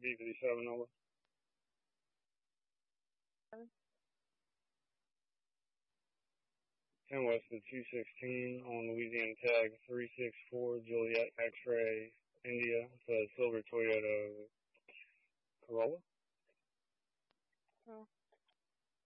B57 over. 10 west of 216 on Louisiana tag 364 Juliet X-ray India. It's a silver Toyota Corolla. Oh.